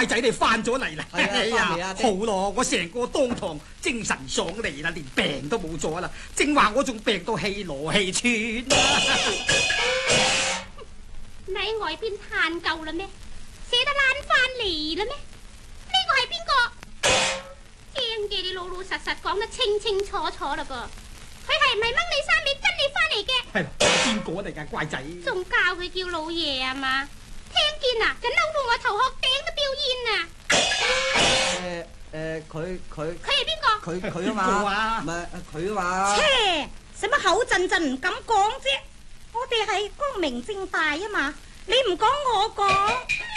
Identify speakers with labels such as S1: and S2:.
S1: 乖仔你翻咗嚟啦！
S2: 哎呀，
S1: 好咯，我成個當堂精神爽利啦，連病都冇咗啦。正話我仲病到氣羅氣喘啊！
S3: 你喺外邊嘆夠啦咩？捨得懶翻嚟啦咩？呢個係邊個？聽嘅你老老實實講得清清楚楚啦噃。佢係唔係掹你衫尾跟你翻嚟嘅？
S1: 係邊個嚟㗎，乖仔？
S3: 仲教佢叫老爺啊嘛？聽見啊，就嬲到我頭殼頂都飆煙啊！
S2: 佢
S3: 係邊個？
S2: 佢啊嘛，唔係佢啊嘛。
S4: 切，使乜口震震唔敢講啫？我哋係光明正大啊嘛，你唔講我講。